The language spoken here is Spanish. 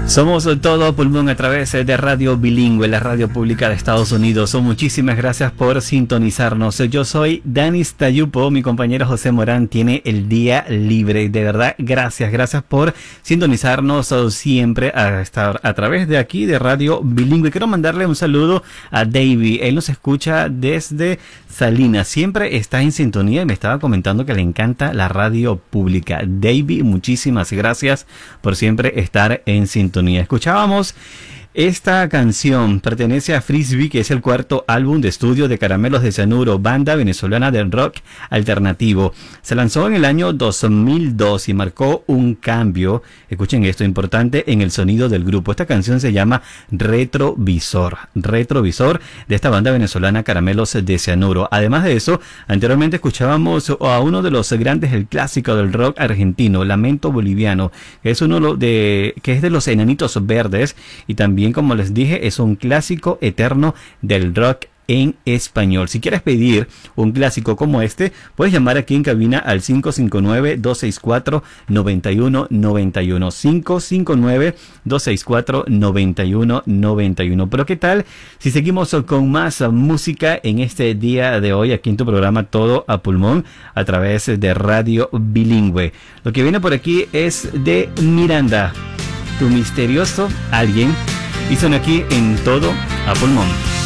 Somos todo pulmón a través de Radio Bilingüe, la radio pública de Estados Unidos. Muchísimas gracias por sintonizarnos. Yo soy Danis Tayupo, mi compañero José Morán tiene el día libre. De verdad, gracias por sintonizarnos siempre a través de aquí de Radio Bilingüe. Quiero mandarle un saludo a Davey. Él nos escucha desde Salinas. Siempre está en sintonía y me estaba comentando que le encanta la radio pública. Davey, muchísimas gracias por siempre estar en sintonía. Escuchábamos esta canción, pertenece a Frisbee, que es el cuarto álbum de estudio de Caramelos de Cianuro, banda venezolana del rock alternativo. Se lanzó en el año 2002 y marcó un cambio, escuchen esto, importante en el sonido del grupo. Esta canción se llama Retrovisor de esta banda venezolana Caramelos de Cianuro. Además de eso, anteriormente escuchábamos a uno de los grandes, el clásico del rock argentino, Lamento Boliviano, que es de los Enanitos Verdes, y también, como les dije, es un clásico eterno del rock en español. Si quieres pedir un clásico como este, puedes llamar aquí en cabina al 559-264-9191. 559-264-9191. Pero ¿qué tal si seguimos con más música en este día de hoy aquí en tu programa Todo a Pulmón a través de Radio Bilingüe? Lo que viene por aquí es de Miranda, Tu Misterioso Alguien, y son aquí en Todo a Pulmón.